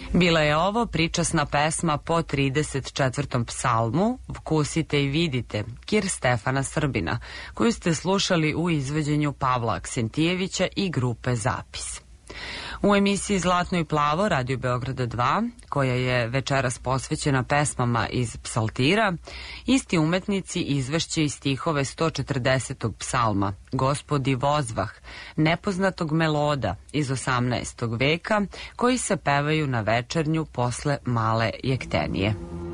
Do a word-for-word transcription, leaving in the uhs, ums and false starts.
Bila je ovo pričasna pesma po trideset četvrtom psalmu Vkusite i vidite, Kir Stefana Srbina, koju ste slušali u izvođenju Pavla Aksentijevića i grupe Zapis. U emisiji Zlatno i plavo Radio Beograda dva, koja je večeras posvećena pesmama iz psaltira, isti umetnici izvešće i stihove sto četrdesetog psalma Gospodi vozvah, nepoznatog meloda iz osamnaestog veka, koji se pevaju na večernju posle male jektenije.